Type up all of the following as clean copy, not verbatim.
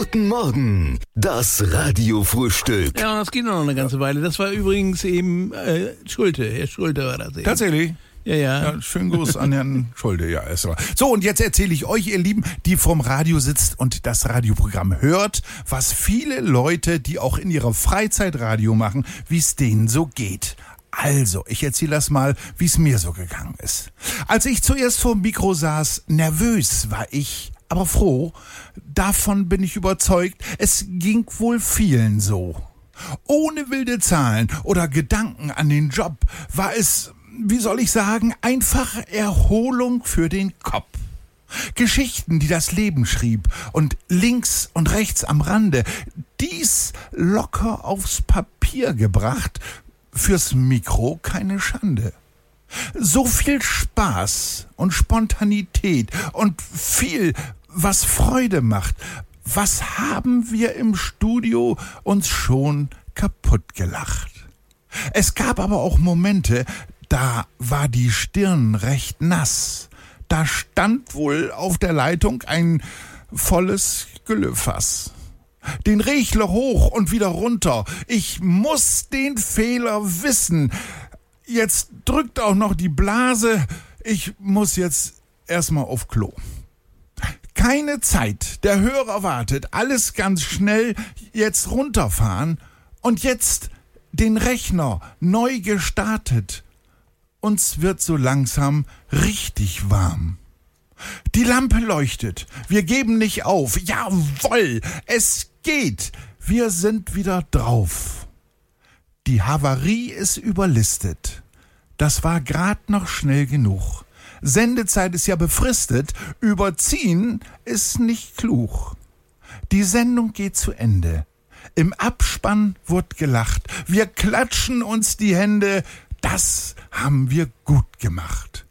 Guten Morgen, das Radiofrühstück. Ja, das geht noch eine ganze Weile. Das war übrigens eben Schulte. Herr Schulte war das eben. Tatsächlich? Ja. Schönen Gruß an Herrn Schulde. Ja, ist so. So, und jetzt erzähle ich euch, ihr Lieben, die vorm Radio sitzt und das Radioprogramm hört, was viele Leute, die auch in ihrer Freizeit Radio machen, wie es denen so geht. Also, ich erzähle das mal, wie es mir so gegangen ist. Als ich zuerst vor dem Mikro saß, nervös war ich, aber froh. Davon bin ich überzeugt, es ging wohl vielen so. Ohne wilde Zahlen oder Gedanken an den Job war es, wie soll ich sagen, einfach Erholung für den Kopf. Geschichten, die das Leben schrieb und links und rechts am Rande, dies locker aufs Papier gebracht, fürs Mikro keine Schande. So viel Spaß und Spontanität und viel, was Freude macht. Was haben wir im Studio uns schon kaputt gelacht? Es gab aber auch Momente, da war die Stirn recht nass. Da stand wohl auf der Leitung ein volles Güllefass. Den Regler hoch und wieder runter. Ich muss den Fehler wissen. Jetzt drückt auch noch die Blase. Ich muss jetzt erstmal auf Klo. Keine Zeit. Der Hörer wartet. Alles ganz schnell. Jetzt runterfahren. Und jetzt den Rechner neu gestartet. Uns wird so langsam richtig warm. Die Lampe leuchtet. Wir geben nicht auf. Jawohl, es geht. Wir sind wieder drauf. Die Havarie ist überlistet. Das war grad noch schnell genug. Sendezeit ist ja befristet. Überziehen ist nicht klug. Die Sendung geht zu Ende. Im Abspann wird gelacht. Wir klatschen uns die Hände. Das haben wir gut gemacht.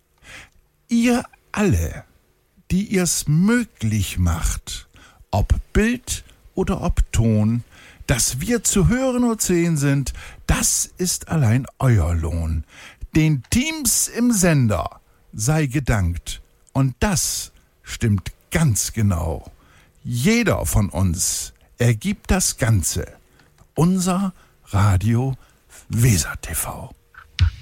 Ihr alle, die ihr's möglich macht, ob Bild oder ob Ton, dass wir zu hören und sehen sind, das ist allein euer Lohn. Den Teams im Sender sei gedankt. Und das stimmt ganz genau. Jeder von uns ergibt das Ganze. Unser Radio Weser TV.